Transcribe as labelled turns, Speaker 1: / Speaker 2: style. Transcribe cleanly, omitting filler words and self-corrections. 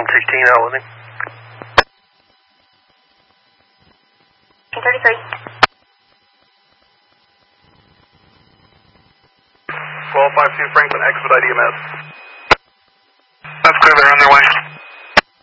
Speaker 1: 116 out with him.
Speaker 2: 33.
Speaker 3: 1252 Franklin, expedite EMS.
Speaker 1: That's clear, they're on their way.